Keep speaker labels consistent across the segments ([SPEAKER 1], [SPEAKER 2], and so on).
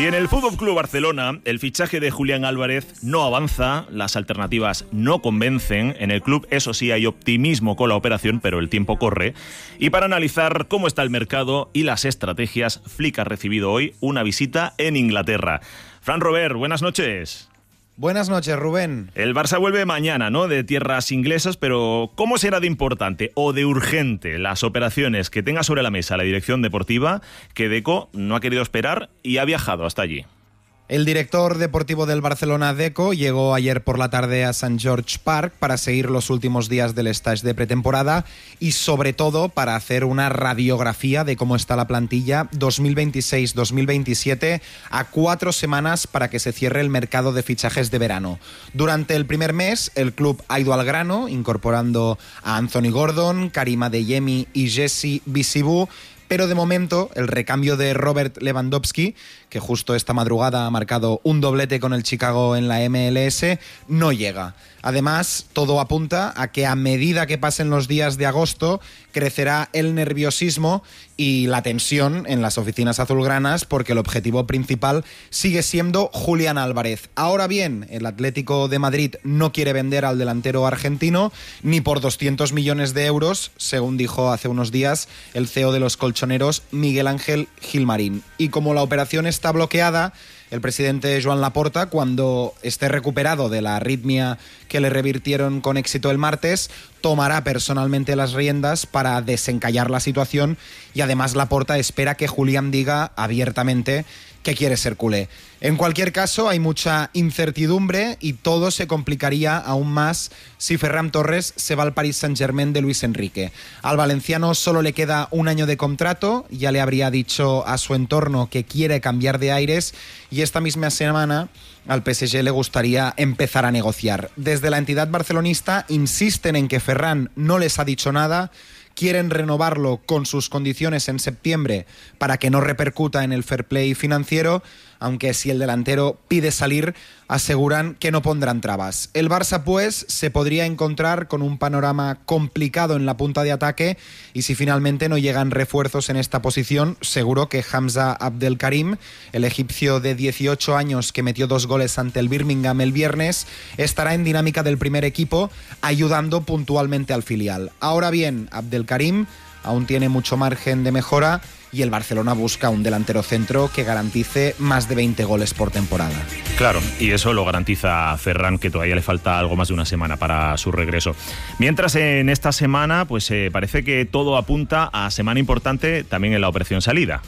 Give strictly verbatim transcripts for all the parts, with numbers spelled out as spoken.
[SPEAKER 1] Y en el F C Barcelona, el fichaje de Julián Álvarez no avanza, las alternativas no convencen. En el club, eso sí, hay optimismo con la operación, pero el tiempo corre. Y para analizar cómo está el mercado y las estrategias, Flick ha recibido hoy una visita en Inglaterra. Fran Robert, buenas noches.
[SPEAKER 2] Buenas noches, Rubén.
[SPEAKER 1] El Barça vuelve mañana, ¿no?, de tierras inglesas, pero ¿cómo será de importante o de urgente las operaciones que tenga sobre la mesa la dirección deportiva, que Deco no ha querido esperar y ha viajado hasta allí?
[SPEAKER 2] El director deportivo del Barcelona, Deco, llegó ayer por la tarde a Saint George Park para seguir los últimos días del stage de pretemporada y, sobre todo, para hacer una radiografía de cómo está la plantilla dos mil veintiséis dos mil veintisiete a cuatro semanas para que se cierre el mercado de fichajes de verano. Durante el primer mes, el club ha ido al grano, incorporando a Anthony Gordon, Karim Adeyemi y Jesse Bissibu. Pero de momento, el recambio de Robert Lewandowski, que justo esta madrugada ha marcado un doblete con el Chicago en la M L S, no llega. Además, todo apunta a que a medida que pasen los días de agosto, crecerá el nerviosismo y la tensión en las oficinas azulgranas, porque el objetivo principal sigue siendo Julián Álvarez. Ahora bien, el Atlético de Madrid no quiere vender al delantero argentino ni por doscientos millones de euros, según dijo hace unos días el C E O de los colchoneros, Miguel Ángel Gilmarín. Y como la operación está bloqueada, el presidente Joan Laporta, cuando esté recuperado de la arritmia que le revirtieron con éxito el martes, tomará personalmente las riendas para desencallar la situación, y además Laporta espera que Julián diga abiertamente que quiere ser culé. En cualquier caso, hay mucha incertidumbre y todo se complicaría aún más si Ferran Torres se va al Paris Saint-Germain de Luis Enrique. Al valenciano solo le queda un año de contrato, ya le habría dicho a su entorno que quiere cambiar de aires, y esta misma semana al P S G le gustaría empezar a negociar. Desde la entidad barcelonista insisten en que Ferran no les ha dicho nada, quieren renovarlo con sus condiciones en septiembre para que no repercuta en el fair play financiero, aunque si el delantero pide salir, aseguran que no pondrán trabas. El Barça, pues, se podría encontrar con un panorama complicado en la punta de ataque, y si finalmente no llegan refuerzos en esta posición, seguro que Hamza Abdelkarim, el egipcio de dieciocho años que metió dos goles ante el Birmingham el viernes, estará en dinámica del primer equipo, ayudando puntualmente al filial. Ahora bien, Abdelkarim aún tiene mucho margen de mejora, y el Barcelona busca un delantero centro que garantice más de veinte goles por temporada.
[SPEAKER 1] Claro, y eso lo garantiza Ferran, que todavía le falta algo más de una semana para su regreso. Mientras, en esta semana, pues eh, parece que todo apunta a semana importante también en la operación salida.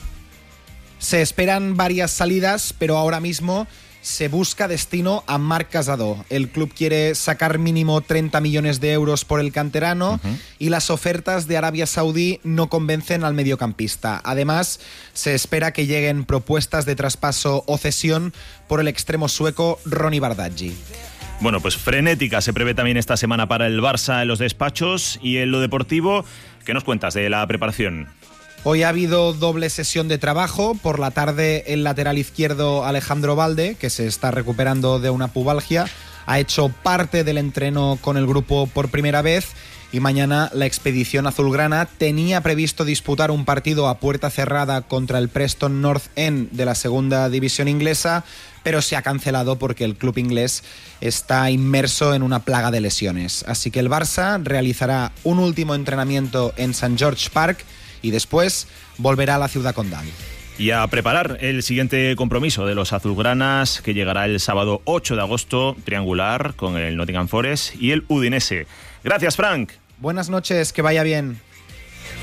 [SPEAKER 2] Se esperan varias salidas, pero ahora mismo se busca destino a Marc Casado. El club quiere sacar mínimo treinta millones de euros por el canterano, uh-huh. y las ofertas de Arabia Saudí no convencen al mediocampista. Además, se espera que lleguen propuestas de traspaso o cesión por el extremo sueco Ronny Bardghji.
[SPEAKER 1] Bueno, pues frenética se prevé también esta semana para el Barça en los despachos. Y en lo deportivo, ¿qué nos cuentas de la preparación?
[SPEAKER 2] Hoy ha habido doble sesión de trabajo. Por la tarde, el lateral izquierdo Alejandro Balde, que se está recuperando de una pubalgia, ha hecho parte del entreno con el grupo por primera vez, y mañana la expedición azulgrana tenía previsto disputar un partido a puerta cerrada contra el Preston North End de la segunda división inglesa, pero se ha cancelado porque el club inglés está inmerso en una plaga de lesiones. Así que el Barça realizará un último entrenamiento en Saint George Park y después volverá a la ciudad condal.
[SPEAKER 1] Y a preparar el siguiente compromiso de los azulgranas, que llegará el sábado ocho de agosto, triangular, con el Nottingham Forest y el Udinese. Gracias, Frank.
[SPEAKER 2] Buenas noches, que vaya bien.